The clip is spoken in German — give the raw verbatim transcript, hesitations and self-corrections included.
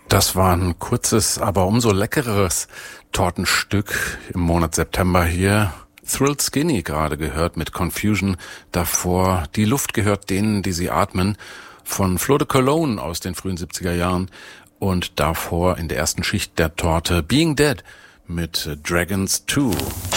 Das war ein kurzes, aber umso leckereres Tortenstück im Monat September hier. Thrilled Skinny gerade gehört mit Confusion. Davor Die Luft gehört denen, die sie atmen, von Flo de Cologne aus den frühen siebziger Jahren. Und davor in der ersten Schicht der Torte Being Dead mit Dragons two.